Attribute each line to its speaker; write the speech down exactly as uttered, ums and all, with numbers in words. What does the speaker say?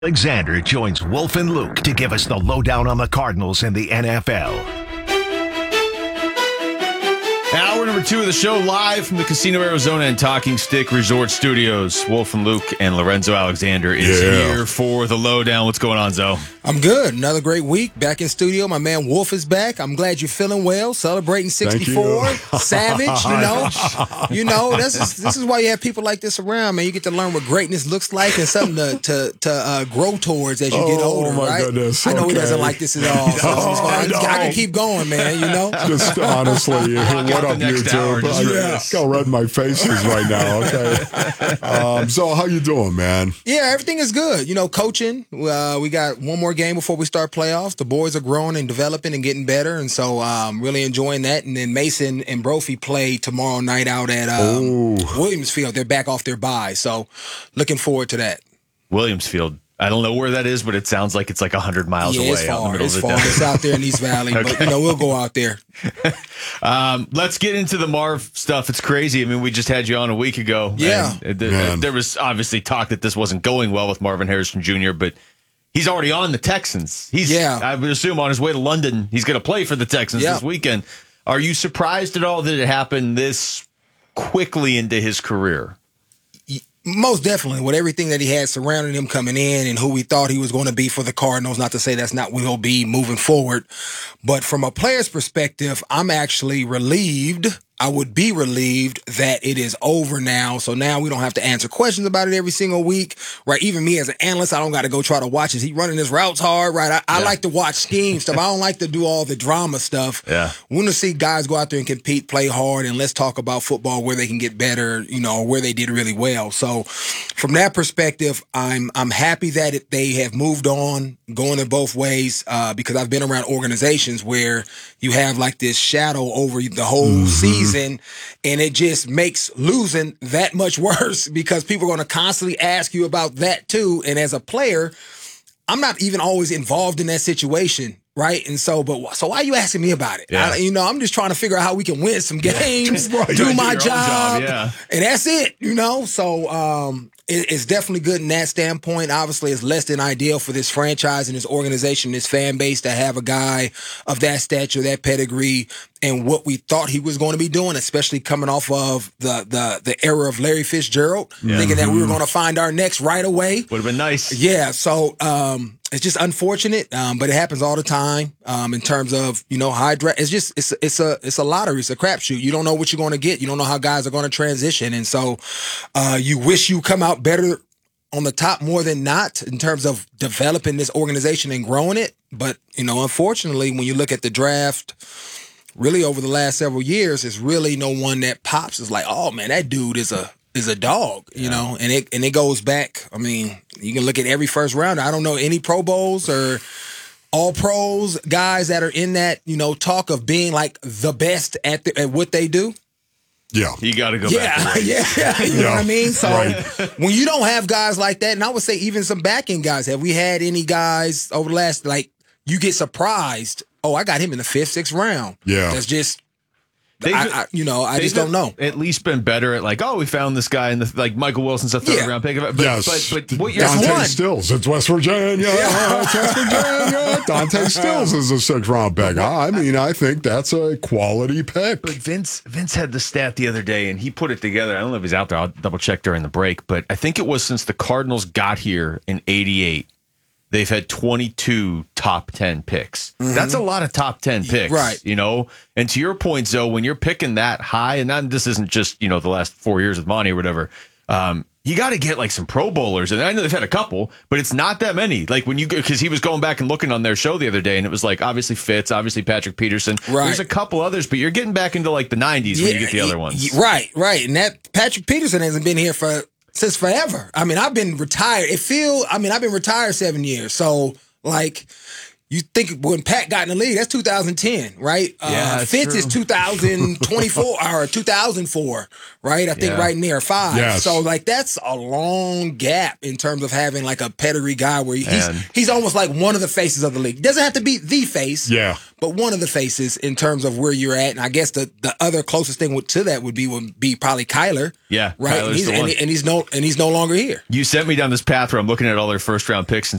Speaker 1: Alexander joins Wolf and Luke to give us the lowdown on the Cardinals and the N F L.
Speaker 2: Hour number two of the show, live from the Casino Arizona and Talking Stick Resort Studios. Wolf and Luke and Lorenzo Alexander is
Speaker 3: Yeah.
Speaker 2: here for the lowdown. What's going on, Zo?
Speaker 4: I'm good. Another great week back in studio. My man Wolf is back. I'm glad you're feeling well. Celebrating sixty-four, savage. You know, you know. This is this is why you have people like this around, man. You get to learn what greatness looks like and something to to, to uh, grow towards as you get
Speaker 3: Oh,
Speaker 4: older.
Speaker 3: my
Speaker 4: right?
Speaker 3: goodness.
Speaker 4: I know he
Speaker 3: Okay.
Speaker 4: doesn't like this at all. So
Speaker 3: Oh,
Speaker 4: it's fine.
Speaker 3: no.
Speaker 4: I can keep going, man. You know.
Speaker 3: Just honestly, what up,
Speaker 2: next hour,
Speaker 3: YouTube?
Speaker 2: just
Speaker 3: I
Speaker 2: for
Speaker 3: yeah. got red in my faces right now. Okay. Um, so how you doing, man?
Speaker 4: Yeah, everything is good. You know, coaching. Uh, we got one more game before we start playoffs. The boys are growing and developing and getting better, and so um, really enjoying that. And then Mason and Brophy play tomorrow night out at um, Williamsfield. They're back off their bye, so looking forward to that.
Speaker 2: Williamsfield. I don't know where that is, but it sounds like it's like one hundred miles
Speaker 4: yeah,
Speaker 2: away.
Speaker 4: it's
Speaker 2: out in the
Speaker 4: far.
Speaker 2: middle
Speaker 4: It's
Speaker 2: of the
Speaker 4: far.
Speaker 2: desert.
Speaker 4: It's out there in East Valley,
Speaker 2: Okay.
Speaker 4: but you know we'll go out there.
Speaker 2: Um, let's get into the Marv stuff. It's crazy. I mean, we just had you on a week ago.
Speaker 4: Yeah.
Speaker 2: and th-
Speaker 3: Man.
Speaker 2: there was obviously talk that this wasn't going well with Marvin Harrison Junior, but he's already on the Texans. He's,
Speaker 4: Yeah.
Speaker 2: I would assume, on his way to London. He's going to play for the Texans
Speaker 4: Yeah.
Speaker 2: this weekend. Are you surprised at all that it happened this quickly into his career?
Speaker 4: Most definitely, with everything that he had surrounding him coming in and who we thought he was going to be for the Cardinals. Not to say that's not what he'll be moving forward, but from a player's perspective, I'm actually relieved. I would be relieved that it is over now. So now we don't have to answer questions about it every single week, right? Even me as an analyst, I don't got to go try to watch, is he running his routes hard, right? I, I
Speaker 2: Yeah.
Speaker 4: like to watch scheme stuff. I don't like to do all the drama stuff.
Speaker 2: Yeah.
Speaker 4: We want to see guys go out there and compete, play hard, and let's talk about football, where they can get better, you know, where they did really well. So from that perspective, I'm I'm happy that it, they have moved on, going in both ways, uh, because I've been around organizations where you have like this shadow over the whole
Speaker 3: Mm-hmm.
Speaker 4: season, and it just makes losing that much worse because people are going to constantly ask you about that too. And as a player, I'm not even always involved in that situation. Right. And so, but so why are you asking me about it?
Speaker 2: Yeah.
Speaker 4: I, you know, I'm just trying to figure out how we can win some games,
Speaker 3: Right.
Speaker 4: do
Speaker 2: Do
Speaker 4: my
Speaker 2: your own job,
Speaker 4: job,
Speaker 2: yeah.
Speaker 4: and that's it, you know? So, um, it, it's definitely good in that standpoint. Obviously, it's less than ideal for this franchise and this organization, this fan base to have a guy of that stature, that pedigree, and what we thought he was going to be doing, especially coming off of the the the era of Larry Fitzgerald, thinking that we were going to find our next right away.
Speaker 2: Would have been nice.
Speaker 4: Yeah, so um, it's just unfortunate, um, but it happens all the time. Um, in terms of you know high draft, it's just it's it's a it's a lottery, it's a crapshoot. You don't know what you're going to get. You don't know how guys are going to transition, and so uh, you wish you come out better on the top more than not in terms of developing this organization and growing it. But you know, unfortunately, when you look at the draft, really over the last several years, it's really no one that pops. It's like, oh man, that dude is a is a dog, you know, and it and it goes back. I mean, you can look at every first round. I don't know any Pro Bowls or all pros guys that are in that, you know, talk of being like the best at the, at what they do.
Speaker 3: Yeah.
Speaker 2: You got to go
Speaker 4: Yeah,
Speaker 2: back. to
Speaker 4: yeah, yeah. You know
Speaker 3: Yeah,
Speaker 4: what I mean? So
Speaker 3: right.
Speaker 4: when you don't have guys like that, and I would say even some back-end guys, have we had any guys over the last, like, you get surprised, oh, I got him in the fifth, sixth round.
Speaker 3: Yeah.
Speaker 4: That's just,
Speaker 2: They've-
Speaker 4: I, I, you know, I
Speaker 2: They've
Speaker 4: just don't know.
Speaker 2: At least been better at like, oh, we found this guy in the like Michael Wilson's a third
Speaker 4: Yeah.
Speaker 2: round pick. But,
Speaker 3: Yes.
Speaker 2: but but what you're
Speaker 4: That's
Speaker 3: Dante
Speaker 4: one.
Speaker 3: Stills. It's West Virginia. It's West Virginia. Dante Stills is a six round pick. I mean, I think that's a quality pick.
Speaker 2: But Vince Vince had the stat the other day, and he put it together. I don't know if he's out there. I'll double check during the break. But I think it was since the Cardinals got here in eighty-eight, they've had twenty-two top ten picks. That's a lot of top ten picks.
Speaker 4: Right.
Speaker 2: You know? And to your point, Zoe, when you're picking that high, and not, this isn't just, you know, the last four years with Monty or whatever, um, you got to get like some Pro Bowlers. And I know they've had a couple, but it's not that many. Like when you, because he was going back and looking on their show the other day, and it was like obviously Fitz, obviously Patrick Peterson.
Speaker 4: Right.
Speaker 2: There's a couple others, but you're getting back into like the nineties when you get the other
Speaker 4: y-
Speaker 2: ones.
Speaker 4: y- Right, right. And that Patrick Peterson hasn't been here for since forever. I mean, I've been retired. It feel I mean, I've been retired seven years. So like you think when Pat got in the league, that's two thousand ten, right?
Speaker 2: Yeah,
Speaker 4: uh,
Speaker 2: that's
Speaker 4: Fitz
Speaker 2: true.
Speaker 4: is two thousand twenty-four or two thousand four, right? I think
Speaker 2: Yeah.
Speaker 4: right near five.
Speaker 3: Yes.
Speaker 4: So like that's a long gap in terms of having like a pedigree guy where he's
Speaker 2: And-
Speaker 4: he's almost like one of the faces of the league. Doesn't have to be the face.
Speaker 3: Yeah.
Speaker 4: but one of the faces in terms of where you're at. And I guess the, the other closest thing to that would be would be probably Kyler.
Speaker 2: Yeah,
Speaker 4: right.
Speaker 2: Kyler's
Speaker 4: And he's,
Speaker 2: the
Speaker 4: and,
Speaker 2: one.
Speaker 4: he- and he's no and he's no longer here.
Speaker 2: You sent me down this path where I'm looking at all their first round picks and